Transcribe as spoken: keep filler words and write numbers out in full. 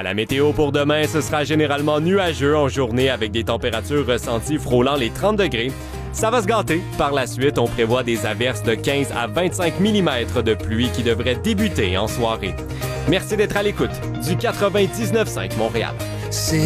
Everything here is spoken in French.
la météo pour demain, ce sera généralement nuageux en journée avec des températures ressenties frôlant les trente degrés. Ça va se gâter. Par la suite, on prévoit des averses de quinze à vingt-cinq millimètres de pluie qui devraient débuter en soirée. Merci d'être à l'écoute du quatre-vingt-dix-neuf virgule cinq Montréal. C'est